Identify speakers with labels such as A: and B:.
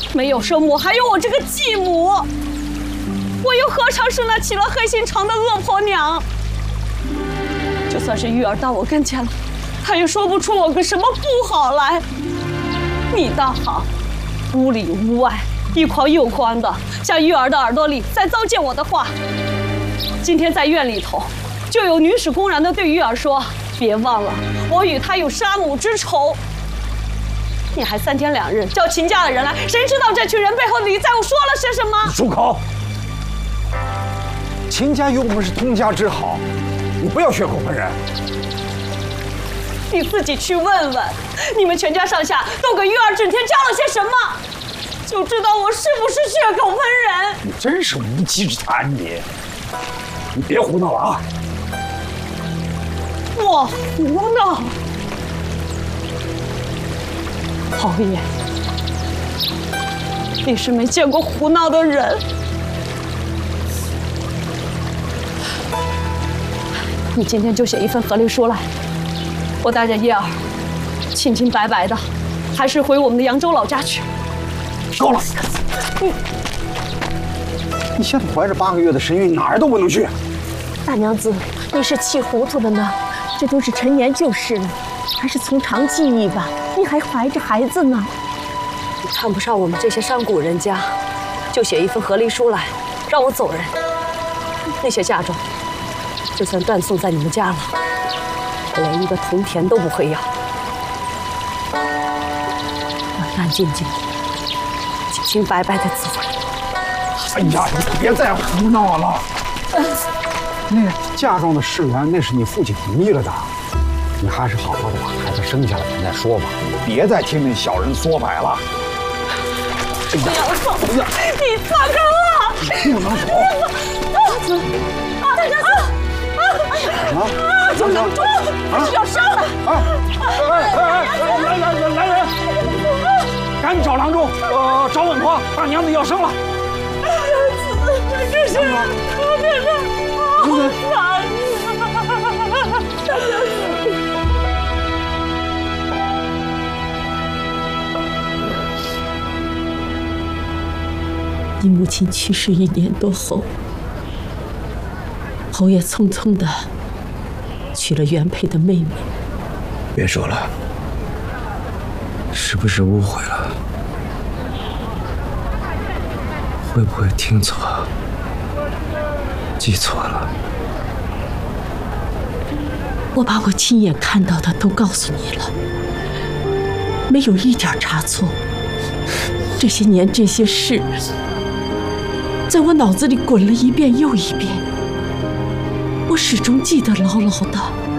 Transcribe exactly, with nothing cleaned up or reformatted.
A: 没有生母，还有我这个继母，我又何尝是那起了黑心肠的恶婆娘？就算是玉儿到我跟前了，她也说不出我个什么不好来。你倒好，屋里屋外一筐又筐的，向玉儿的耳朵里在糟践我的话。今天在院里头，就有女使公然的对玉儿说：“别忘了，我与她有杀母之仇。”你还三天两日叫秦家的人来，谁知道这群人背后里在我说了些什么？
B: 你住口！秦家与我们是通家之好，你不要血口喷人。
A: 你自己去问问，你们全家上下都给玉儿整天讲了些什么，就知道我是不是血口喷人。
B: 你真是无稽之谈，你！你别胡闹了啊！
A: 我胡闹？侯爷，你是没见过胡闹的人。你今天就写一份和离书来，我带着叶儿，清清白白的，还是回我们的扬州老家去。
B: 够了！你你现在怀着八个月的身孕，哪儿都不能去。
C: 大娘子，你是气糊涂了呢？这都是陈年旧事了，还是从长计议吧。你还怀着孩子呢，
A: 你看不上我们这些商贾人家，就写一份和离书来，让我走人。那些嫁妆，就算断送在你们家了，我连一个铜田都不会要。安安静静的，清清白白的自回。
B: 哎呀，你别再胡闹了。那嫁妆的事源，那是你父亲同意了的。你还是好好的把孩子生下来，咱再说吧。别再听那小人说白了。哎呀，哎呀，
A: 你放开我！
B: 你不能走。
A: 大娘子，啊！
B: 怎么
A: 了？小郎中，是要生了！
B: 啊！哎哎哎！来来来来人！赶紧找郎中，呃，找稳婆，大娘子要生了。
A: 这是，这是，好惨啊！大娘子。
C: 你母亲去世一年多后，侯爷匆匆的娶了原配的妹妹。
D: 别说了，是不是误会了？会不会听错、记错了？
C: 我把我亲眼看到的都告诉你了，没有一点差错。这些年这些事，在我脑子里滚了一遍又一遍，我始终记得牢牢的。